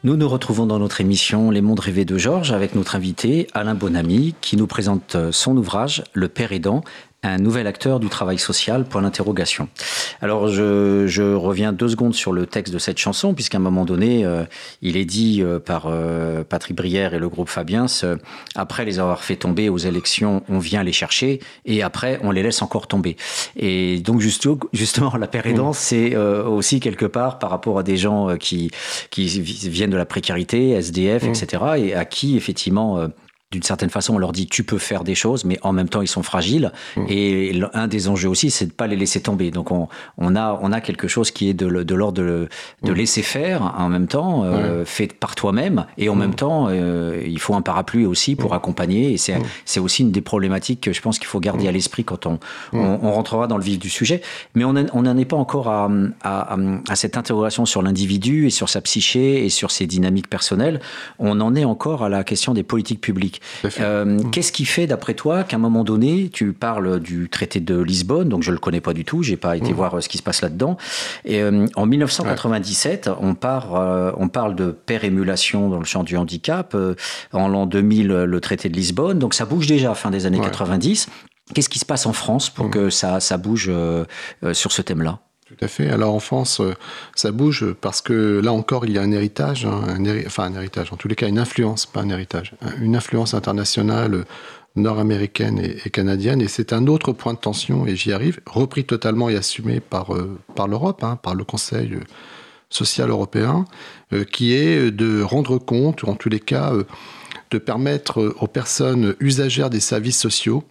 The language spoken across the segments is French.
Nous nous retrouvons dans notre émission Les Mondes rêvés de Georges avec notre invité Alain Bonamy qui nous présente son ouvrage Le Père aidant, un nouvel acteur du travail social, point d'interrogation. Alors je reviens 2 secondes sur le texte de cette chanson, puisqu'à un moment donné, il est dit par Patrick Brière et le groupe Fabiens, après les avoir fait tomber aux élections, on vient les chercher, et après on les laisse encore tomber. Et donc justement, la Père aidant, c'est aussi quelque part par rapport à des gens qui viennent de la précarité, SDF, etc., et à qui effectivement... d'une certaine façon, on leur dit tu peux faire des choses, mais en même temps, ils sont fragiles. Et un des enjeux aussi, c'est de ne pas les laisser tomber. Donc, on a quelque chose qui est de l'ordre de laisser faire en même temps, fait par toi-même. Et en même temps, il faut un parapluie aussi pour accompagner. Et c'est aussi une des problématiques que je pense qu'il faut garder à l'esprit quand on rentrera dans le vif du sujet. Mais on n'en est pas encore à cette interrogation sur l'individu et sur sa psyché et sur ses dynamiques personnelles. On en est encore à la question des politiques publiques. Qu'est-ce qui fait, d'après toi, qu'à un moment donné, tu parles du traité de Lisbonne, donc je ne le connais pas du tout, je n'ai pas été voir ce qui se passe là-dedans. Et en 1997, on parle de père-émulation dans le champ du handicap. En l'an 2000, le traité de Lisbonne. Donc ça bouge déjà, fin des années 90. Qu'est-ce qui se passe en France pour que ça bouge sur ce thème-là ? Tout à fait. Alors en France, ça bouge parce que là encore, il y a un héritage, un héritage, en tous les cas une influence, pas un héritage, une influence internationale nord-américaine et canadienne, et c'est un autre point de tension, et j'y arrive, repris totalement et assumé par l'Europe, par le Conseil social européen, qui est de rendre compte, ou en tous les cas, de permettre aux personnes usagères des services sociaux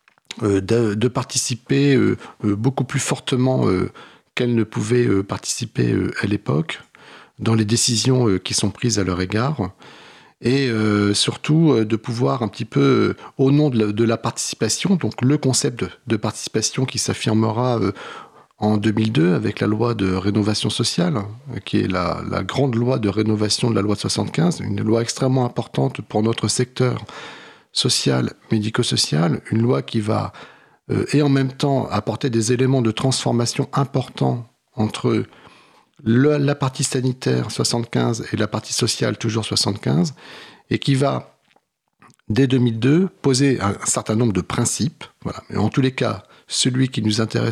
de participer beaucoup plus fortement qu'elles ne pouvaient participer à l'époque dans les décisions qui sont prises à leur égard, et surtout de pouvoir un petit peu, au nom de la participation, donc le concept de participation qui s'affirmera en 2002 avec la loi de rénovation sociale, qui est la grande loi de rénovation de la loi de 75, une loi extrêmement importante pour notre secteur social, médico-social, une loi qui va et en même temps apporter des éléments de transformation importants entre la partie sanitaire 75 et la partie sociale toujours 75, et qui va, dès 2002, poser un certain nombre de principes. Voilà. Mais en tous les cas, celui qui nous intéresse